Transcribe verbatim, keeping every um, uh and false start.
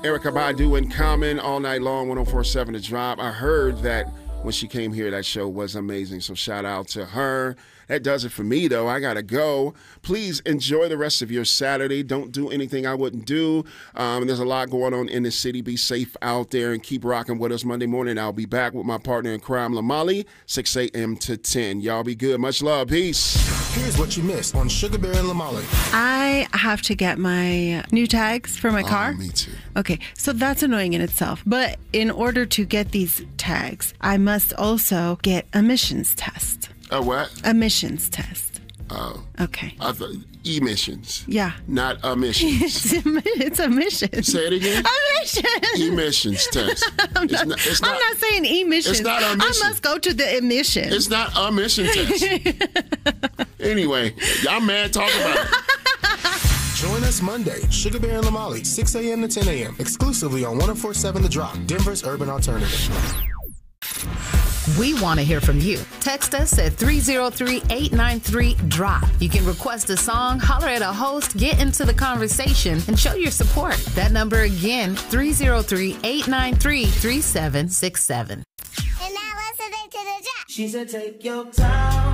Erykah Badu and Common all night long, one oh four point seven The Drop. I heard that when she came here, that show was amazing. So shout out to her. That does it for me, though. I got to go. Please enjoy the rest of your Saturday. Don't do anything I wouldn't do. Um, there's a lot going on in the city. Be safe out there and keep rocking with us Monday morning. I'll be back with my partner in crime, Lamali, six a.m. to ten. Y'all be good. Much love. Peace. Here's what you missed on Sugar Bear and Lamali. I have to get my new tags for my car. Oh, me too. Okay, so that's annoying in itself. But in order to get these tags, I must also get emissions test. A what? Emissions test. Oh. Okay. I thought emissions. Yeah. Not emissions. It's emissions. Say it again. Emissions. Emissions test. I'm, It's not, not- it's I'm not- not saying emissions. it's not I emission. must go to the emission. It's not a mission test. Anyway, y'all mad talking about it. Join us Monday, Sugar Bear and Lamali, six a.m. to ten a.m. exclusively on one oh four point seven The Drop, Denver's urban alternative. We want to hear from you. Text us at three oh three, eight nine three, D R O P. You can request a song, holler at a host, get into the conversation, and show your support. That number again, three oh three, eight nine three, three seven six seven. And now listening to The Drop. She said, take your time.